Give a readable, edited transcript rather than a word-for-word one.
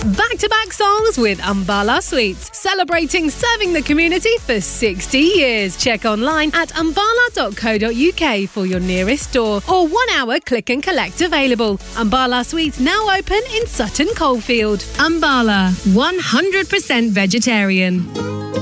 Back-to-back songs with Ambala Sweets, celebrating serving the community for 60 years. Check online at ambala.co.uk for your nearest store or 1 hour click and collect available. Ambala Sweets now open in Sutton Coldfield. Ambala, 100% vegetarian.